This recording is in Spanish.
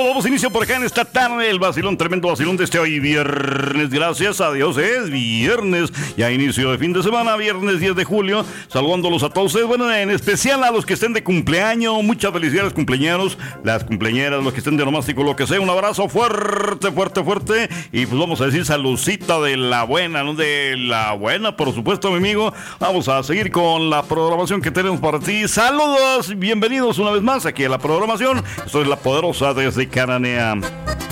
damos inicio por acá en esta tarde, el vacilón, tremendo vacilón de este hoy viernes, gracias a Dios es viernes, ya inicio de fin de semana, viernes 10 de julio, saludándolos a todos ustedes, bueno, en especial a los que estén de cumpleaños, muchas felicidades cumpleañeros, las cumpleañeras, los que estén de nomástico, lo que sea, un abrazo fuerte, fuerte, fuerte, y pues vamos a decir saludcita de la buena, ¿no? De la buena, por supuesto, mi amigo, vamos a seguir con la programación que tenemos para ti, saludos, bienvenidos una vez más aquí a la programación, esto es La Poderosa desde Cananea.